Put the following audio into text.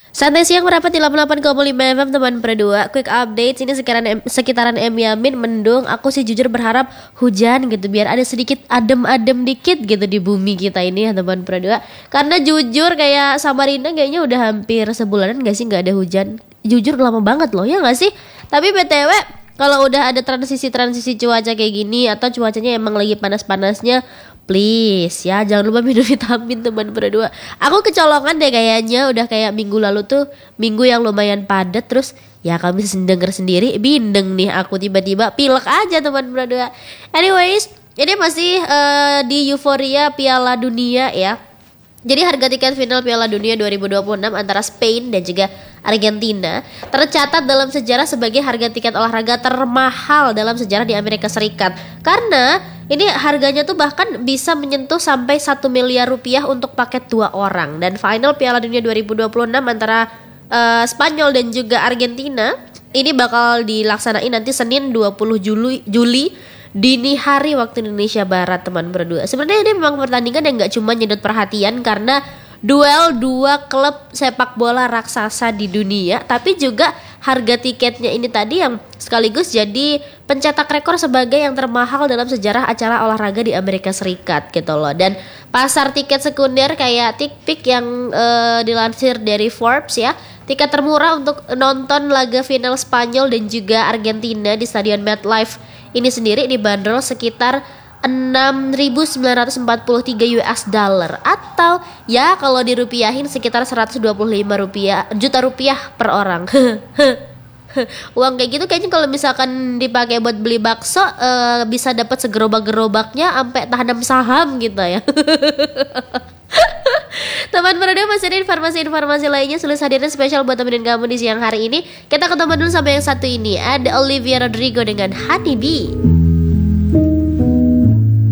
Santai siang merapat di 88,5 FM teman berdua. Quick update, ini sekitaran M Yamin mendung. Aku sih jujur berharap hujan gitu, biar ada sedikit adem-adem dikit gitu di bumi kita ini ya teman berdua. Karena jujur kayak Samarinda kayaknya udah hampir sebulanan gak sih gak ada hujan. Jujur lama banget loh ya gak sih. Tapi BTW, kalau udah ada transisi cuaca kayak gini atau cuacanya emang lagi panas-panasnya, please ya jangan lupa minum vitamin teman berdua. Aku kecolongan deh kayaknya, udah kayak minggu lalu tuh minggu yang lumayan padat, terus ya kami denger sendiri bindeng nih aku tiba-tiba pilek aja teman berdua. Anyways, ini masih di euforia Piala Dunia ya. Jadi harga tiket final Piala Dunia 2026 antara Spain dan juga Argentina tercatat dalam sejarah sebagai harga tiket olahraga termahal dalam sejarah di Amerika Serikat. Karena ini harganya tuh bahkan bisa menyentuh sampai 1 miliar rupiah untuk paket 2 orang. Dan final Piala Dunia 2026 antara Spanyol dan juga Argentina ini bakal dilaksanain nanti Senin 20 Juli dini hari waktu Indonesia Barat teman berdua. Sebenarnya ini memang pertandingan yang gak cuma nyedot perhatian karena duel dua klub sepak bola raksasa di dunia, tapi juga harga tiketnya ini tadi yang sekaligus jadi pencetak rekor sebagai yang termahal dalam sejarah acara olahraga di Amerika Serikat gitu loh. Dan pasar tiket sekunder kayak TickPick yang dilansir dari Forbes ya, tiket termurah untuk nonton laga final Spanyol dan juga Argentina di Stadion MetLife ini sendiri dibanderol sekitar 6.943 US dollar atau ya kalau dirupiahin sekitar 125 juta rupiah per orang. Uang kayak gitu kayaknya kalau misalkan dipakai buat beli bakso bisa dapat segerobak-gerobaknya sampai tanam saham gitu ya. Teman berdua, masih ada informasi-informasi lainnya Sulis hadirnya spesial buat temenin kamu di siang hari ini. Kita ketemu dulu sama yang satu ini, ada Olivia Rodrigo dengan Honeybee.